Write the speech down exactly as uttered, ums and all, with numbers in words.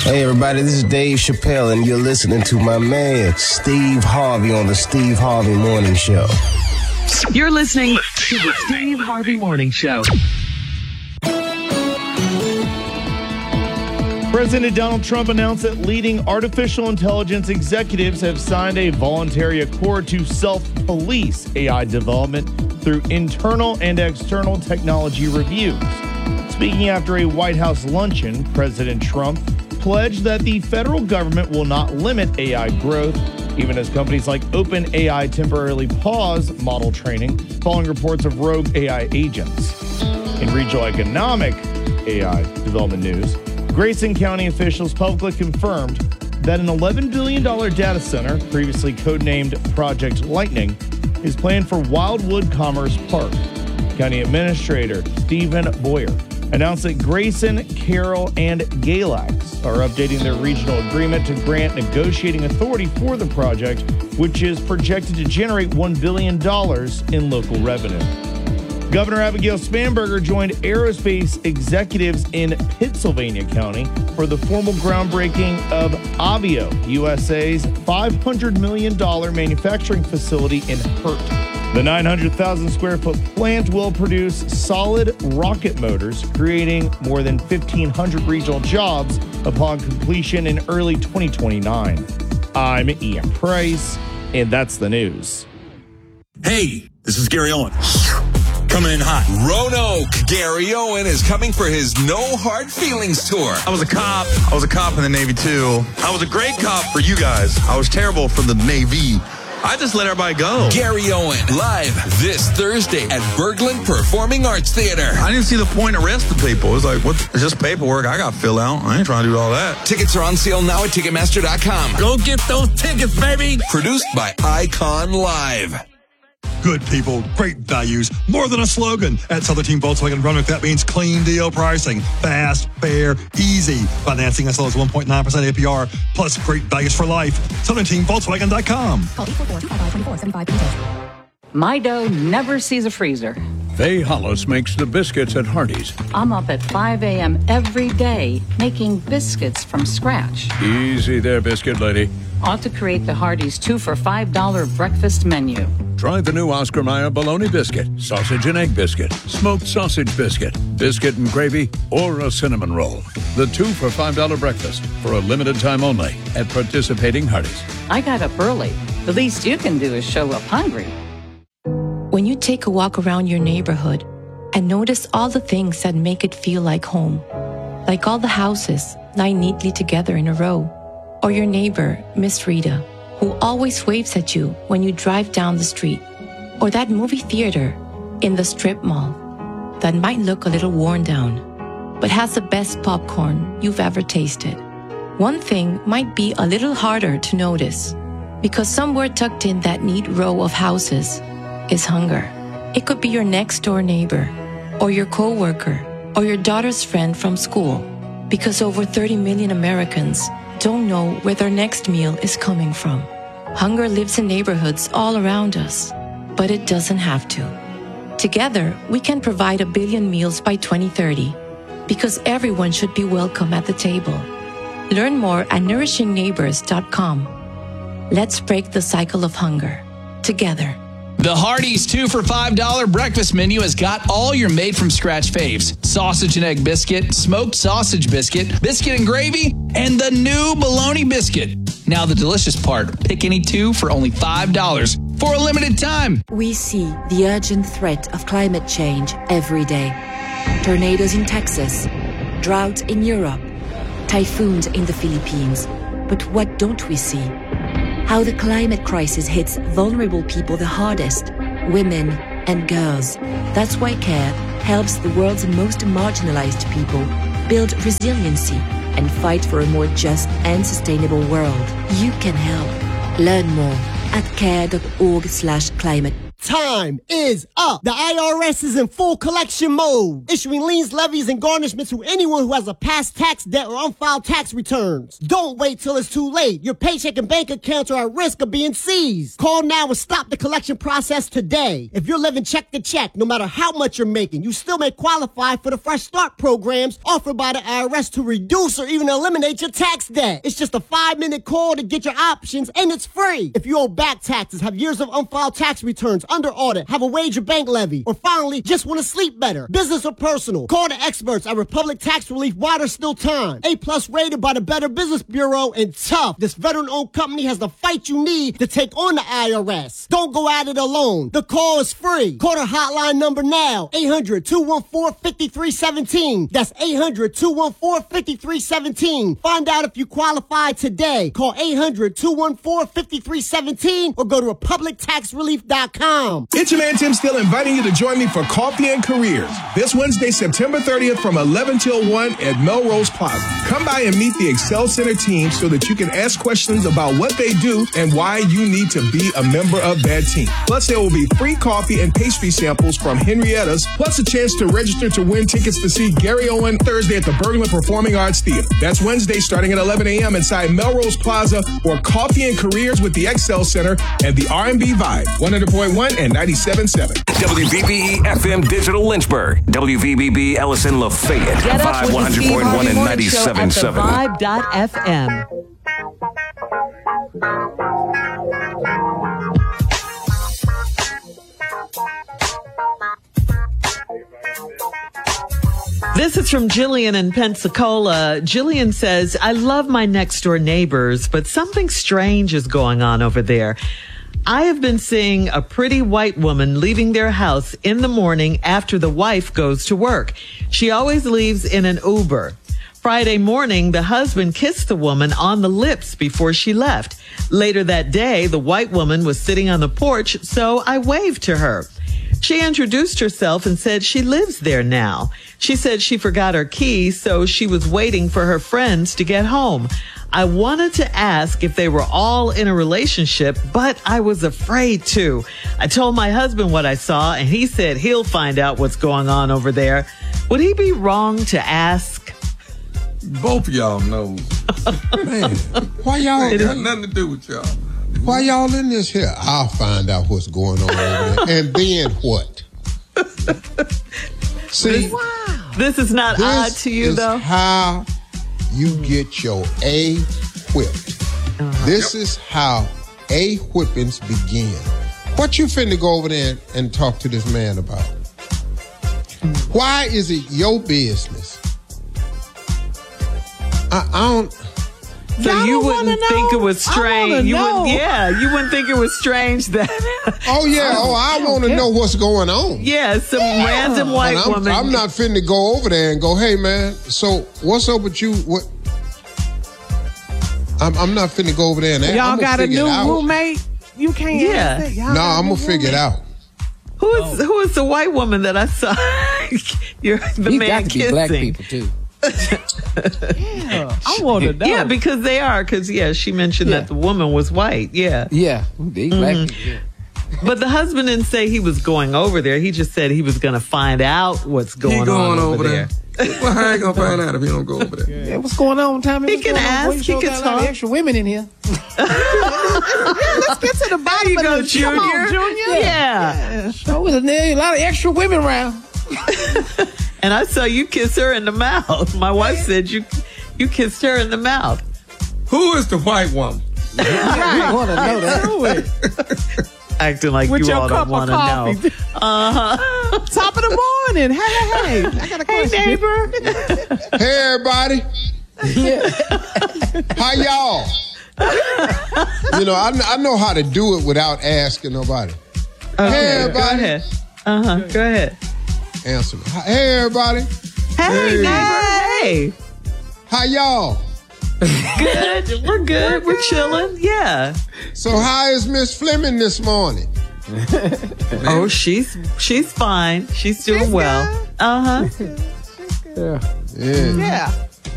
Hey everybody, this is Dave Chappelle and you're listening to my man Steve Harvey on the Steve Harvey Morning Show. You're listening to the Steve Harvey Morning Show. President Donald Trump announced that leading artificial intelligence executives have signed a voluntary accord to self-police A I development through internal and external technology reviews. Speaking after a White House luncheon, President Trump pledged that the federal government will not limit A I growth, even as companies like OpenAI temporarily pause model training following reports of rogue A I agents. In regional economic A I development news, Grayson County officials publicly confirmed that an eleven billion dollars data center, previously codenamed Project Lightning, is planned for Wildwood Commerce Park. County Administrator Stephen Boyer announced that Grayson, Carroll, and Galax are updating their regional agreement to grant negotiating authority for the project, which is projected to generate one billion dollars in local revenue. Governor Abigail Spanberger joined aerospace executives in Pittsylvania County for the formal groundbreaking of Avio, U S A's five hundred million dollars manufacturing facility in Hurt. The nine hundred thousand square foot plant will produce solid rocket motors, creating more than fifteen hundred regional jobs upon completion in early twenty twenty-nine. I'm Ian Price, and that's the news. Hey, this is Gary Owen. Coming in hot. Roanoke. Gary Owen is coming for his No Hard Feelings tour. I was a cop. I was a cop in the Navy, too. I was a great cop for you guys. I was terrible for the Navy. I just let everybody go. Gary Owen, live this Thursday at Berglund Performing Arts Theater. I didn't see the point of arresting people. It was like, what? It's just paperwork I got to fill out. I ain't trying to do all that. Tickets are on sale now at Ticketmaster dot com. Go get those tickets, baby. Produced by Icon Live. Good people, great values, more than a slogan. At Southern Team Volkswagen Roanoke, that means clean deal pricing. Fast, fair, easy. Financing as low as one point nine percent A P R, plus great values for life. Southern Team Volkswagen dot com. Call eight four four, two five five, two four seven five details. My dough never sees a freezer. Faye Hollis makes the biscuits at Hardee's. I'm up at five a.m. every day making biscuits from scratch. Easy there, biscuit lady. Ought to create the Hardee's two for five dollars breakfast menu. Try the new Oscar Mayer bologna biscuit, sausage and egg biscuit, smoked sausage biscuit, biscuit and gravy, or a cinnamon roll. The two for five dollars breakfast for a limited time only at participating Hardee's. I got up early. The least you can do is show up hungry. When you take a walk around your neighborhood and notice all the things that make it feel like home, like all the houses lying neatly together in a row, or your neighbor, Miss Rita, who always waves at you when you drive down the street, or that movie theater in the strip mall that might look a little worn down, but has the best popcorn you've ever tasted. One thing might be a little harder to notice, because somewhere tucked in that neat row of houses is hunger. It could be your next door neighbor, or your coworker, or your daughter's friend from school, because over thirty million Americans don't know where their next meal is coming from. Hunger lives in neighborhoods all around us, but it doesn't have to. Together, we can provide a billion meals by twenty thirty, because everyone should be welcome at the table. Learn more at nourishing neighbors dot com. Let's break the cycle of hunger together. The Hardee's two for five dollars breakfast menu has got all your made-from-scratch faves. Sausage and egg biscuit, smoked sausage biscuit, biscuit and gravy, and the new bologna biscuit. Now the delicious part, pick any two for only five dollars for a limited time. We see the urgent threat of climate change every day. Tornadoes in Texas, drought in Europe, typhoons in the Philippines. But what don't we see? How the climate crisis hits vulnerable people the hardest, women and girls. That's why CARE helps the world's most marginalized people build resiliency and fight for a more just and sustainable world. You can help. Learn more at care dot org slash climate. Time is up. The I R S is in full collection mode, issuing liens, levies, and garnishments to anyone who has a past tax debt or unfiled tax returns. Don't wait till it's too late. Your paycheck and bank accounts are at risk of being seized. Call now and stop the collection process today. If you're living check to check, no matter how much you're making, you still may qualify for the Fresh Start programs offered by the I R S to reduce or even eliminate your tax debt. It's just a five-minute call to get your options, and it's free. If you owe back taxes, have years of unfiled tax returns, under audit, have a wage or bank levy, or finally just want to sleep better, business or personal, call the experts at Republic Tax Relief while there's still time. A-plus rated by the Better Business Bureau, and tough. This veteran-owned company has the fight you need to take on the I R S. Don't go at it alone. The call is free. Call the hotline number now, eight hundred, two one four, five three one seven. That's eight hundred, two one four, five three one seven. Find out if you qualify today. Call eight hundred, two one four, five three one seven or go to republic tax relief dot com. It's your man Tim Still inviting you to join me for Coffee and Careers this Wednesday, September thirtieth from eleven till one at Melrose Plaza. Come by and meet the Excel Center team so that you can ask questions about what they do and why you need to be a member of that team. Plus, there will be free coffee and pastry samples from Henrietta's, plus a chance to register to win tickets to see Gary Owen Thursday at the Berglund Performing Arts Theater. That's Wednesday starting at eleven a.m. inside Melrose Plaza for Coffee and Careers with the Excel Center and the R and B Vibe, one hundred point one and ninety-seven point seven. W V B E F M Digital Lynchburg. W V B B Ellison Lafayette. Get up Vibe with one the hundred Steve point one Harvey and Morning Show ninety-seven point seven. at the vibe dot f m. This is from Jillian in Pensacola. Jillian says, I love my next door neighbors, but something strange is going on over there. I have been seeing a pretty white woman leaving their house in the morning after the wife goes to work. She always leaves in an Uber. Friday morning, the husband kissed the woman on the lips before she left. Later that day, the white woman was sitting on the porch, so I waved to her. She introduced herself and said she lives there now. She said she forgot her keys, so she was waiting for her friends to get home. I wanted to ask if they were all in a relationship, but I was afraid to. I told my husband what I saw, and he said he'll find out what's going on over there. Would he be wrong to ask? Both of y'all know. Man, why y'all? It got nothing to do with y'all. Why y'all in this here? I'll find out what's going on over there. And then what? See, wow. This is not this odd to you, is though? How you get your A whipped. Uh-huh. This yep. is how A whippings begin. What you finna go over there and, and talk to this man about? Why is it your business? I, I don't... So Y'all you wouldn't think it was strange. You know. wouldn't, yeah, you wouldn't think it was strange that. Oh yeah, oh I want to know what's going on. Yeah, some yeah. random white I'm, woman. I'm not finna go over there and go, hey man, so what's up with you? What? I'm, I'm not finna go over there and y'all I'm got a new roommate. You can't. Yeah, no, nah, I'm gonna figure it out. Who is oh. who is the white woman that I saw? You're the you man got to kissing. Be black people too. yeah, I want to know. Yeah, because they are. Because yeah, she mentioned yeah. that the woman was white. Yeah, yeah, they black mm-hmm. people. Yeah. But the husband didn't say he was going over there. He just said he was going to find out what's going, he going on over, over there. there. Well, how you gonna find out if he don't go over there? Yeah, what's going on, Tommy? He can ask. He can talk. Extra women in here. yeah, let's get to the bottom you of go, this. Junior. Come on, Junior. Yeah. yeah. So there's a lot of extra women around. And I saw you kiss her in the mouth. My wife said you you kissed her in the mouth. Who is the white woman? I want to know that. Acting like With you your all don't want to know. Uh-huh. Top of the morning. Hey, hey, hey. I got a question. Hey, neighbor. Hey, everybody. Yeah. How y'all? You know, I, I know how to do it without asking nobody. Okay, hey, everybody. Go ahead. Uh-huh. Go ahead. Answer me. Hey, everybody. Hey, hey, neighbor. Hey. How y'all? Good. We're good. We're chilling. Yeah. So how is Miss Fleming this morning? Oh, she's she's fine. She's doing she's well. Uh huh. Yeah. Yeah. Yeah.